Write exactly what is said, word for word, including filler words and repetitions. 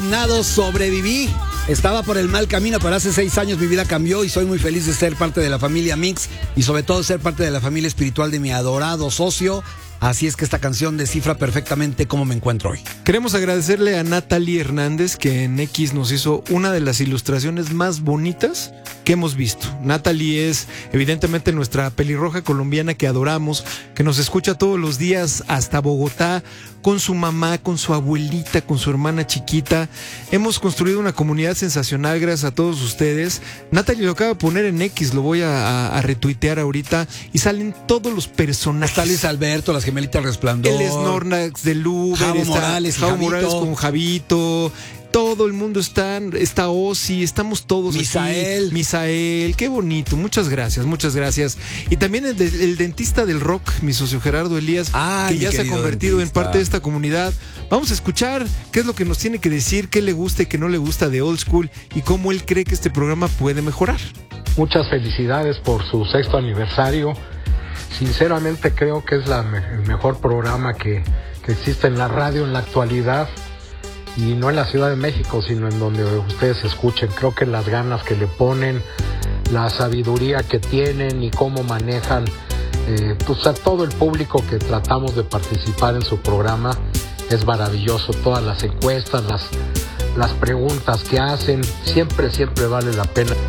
Condenado, sobreviví. Estaba por el mal camino, pero hace seis años mi vida cambió y soy muy feliz de ser parte de la familia Mix y sobre todo ser parte de la familia espiritual de mi adorado socio. Así es que esta canción descifra perfectamente cómo me encuentro hoy. Queremos agradecerle a Natalie Hernández, que en X nos hizo una de las ilustraciones más bonitas que hemos visto. Natalie es evidentemente nuestra pelirroja colombiana que adoramos, que nos escucha todos los días hasta Bogotá, con su mamá, con su abuelita, con su hermana chiquita. Hemos construido una comunidad sensacional gracias a todos ustedes. Natalie lo acaba de poner en X, lo voy a, a, a retuitear ahorita, y salen todos los personajes. Está Luis Alberto, las gemelitas Resplandor, el Snorlax del Uber, Javo está Morales, Javo Javito. Morales con Javito. Todo el mundo está, está Ozzy, estamos todos Misael. aquí. Misael, qué bonito, muchas gracias, muchas gracias. Y también el, de, el dentista del rock, mi socio Gerardo Elías, Ay, que ya se ha convertido dentista. en parte de esta comunidad. Vamos a escuchar qué es lo que nos tiene que decir, qué le gusta y qué no le gusta de Old School y cómo él cree que este programa puede mejorar. Muchas felicidades por su sexto aniversario. Sinceramente creo que es la, el mejor programa que, que existe en la radio en la actualidad. Y no en la Ciudad de México, sino en donde ustedes escuchen. Creo que las ganas que le ponen, la sabiduría que tienen y cómo manejan eh, pues a todo el público que tratamos de participar en su programa es maravilloso. Todas las encuestas, las, las preguntas que hacen, siempre, siempre vale la pena.